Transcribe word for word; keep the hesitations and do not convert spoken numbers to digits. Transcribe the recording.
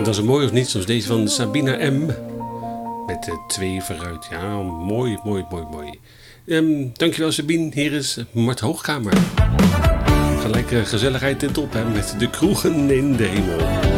Dat is een mooi of niet, zoals deze van Sabina M. Met de twee vooruit. Ja, mooi, mooi, mooi, mooi. Um, dankjewel Sabine. Hier is Mart Hoogkamer. Gelijk uh, gezelligheid in top, hè, met de kroegen in de hemel.